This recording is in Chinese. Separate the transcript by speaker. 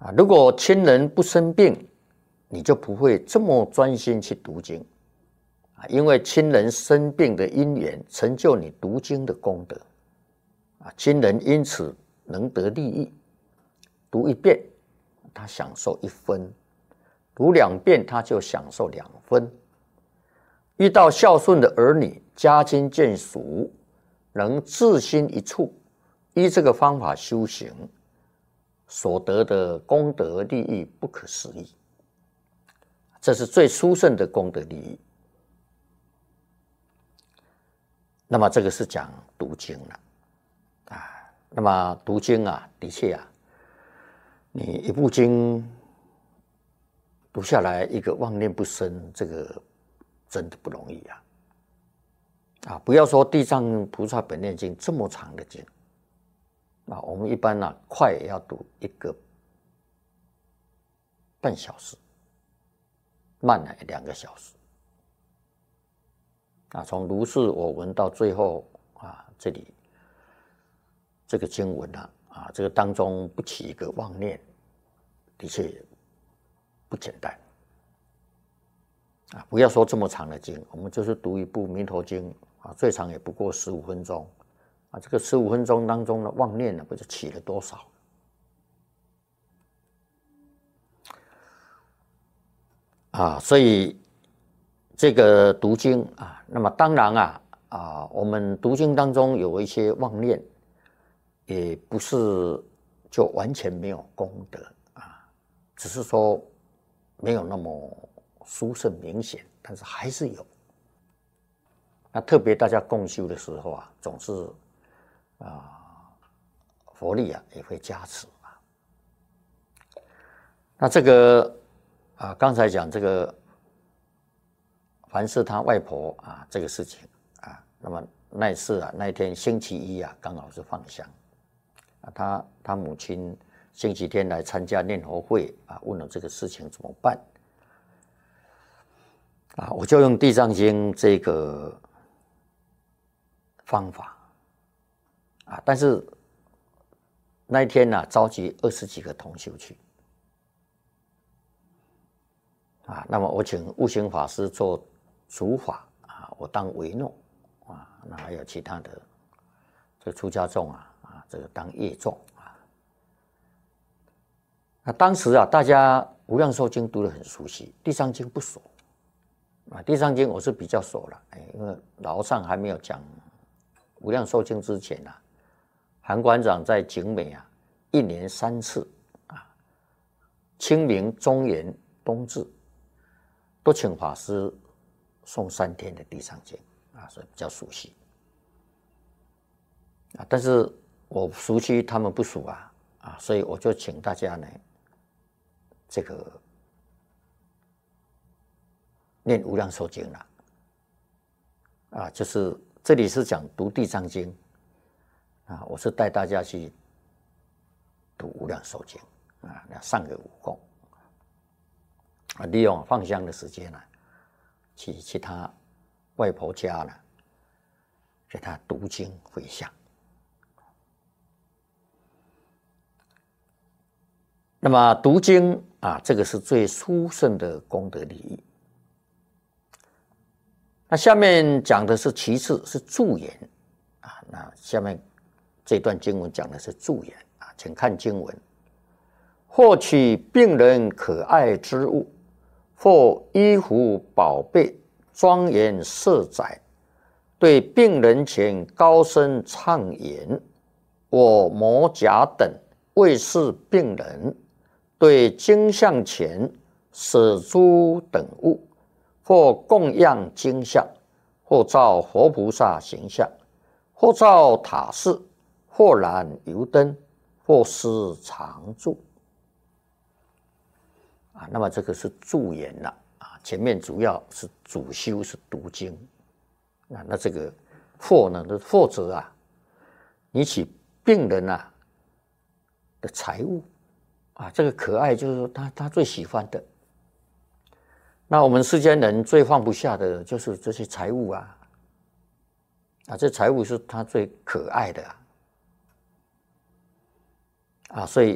Speaker 1: 如果亲人不生病，你就不会这么专心去读经因为亲人生病的因缘成就你读经的功德亲人因此能得利益。读1遍他享受1分，读2遍他就享受2分。遇到孝顺的儿女，家亲眷属能志心一处，依这个方法修行，所得的功德利益不可思议，这是最殊胜的功德利益。那么这个是讲读经了那么读经的确你一部经读下来，一个妄念不生，这个真的不容易不要说地藏菩萨本愿经这么长的经我们一般快也要读1个半小时，慢2个小时从如是我闻到最后这里这个经文这个当中不起一个妄念，的确不简单不要说这么长的经，我们就是读一部弥陀经最长也不过15分钟这个15分钟当中的妄念不就起了多少所以这个读经那么当然我们读经当中有一些妄念，也不是就完全没有功德只是说没有那么殊胜明显，但是还是有。那特别大家共修的时候总是佛力也会加持那这个刚才讲这个凡是他外婆这个事情那么那一次那一天星期一刚好是放香他母亲星期天来参加念佛会问了这个事情怎么办我就用地藏经这个方法但是那一天召集20几个同修去那么我请悟行法师做主法我当维诺那还有其他的这个出家众这个当业众那当时大家无量寿经读得很熟悉，地藏经不熟地藏经我是比较熟了因为老和尚还没有讲无量寿经之前韩馆长在景美1年3次清明、中元、冬至都请法师诵3天的地藏经所以比较熟悉但是我熟悉他们不熟所以我就请大家呢这个念无量寿经就是这里是讲读地藏经我是带大家去读无量寿经上个武功利用放香的时间去他外婆家给他读经回向。那么读经这个是最殊胜的功德利益。那下面讲的是其次是助言那下面这段经文讲的是助言请看经文：获取病人可爱之物，或衣服宝贝庄严色载，对病人前高声唱言：我摩甲等为是病人，对经像前舍诸等物，或供养经像，或造活菩萨形象，或造塔寺，或燃油灯，或施常住那么这个是助言前面主要是主修是读经那这个或呢，或者你取病人的财物这个可爱就是说他最喜欢的。那我们世间人最放不下的就是这些财物这财物是他最可爱的所以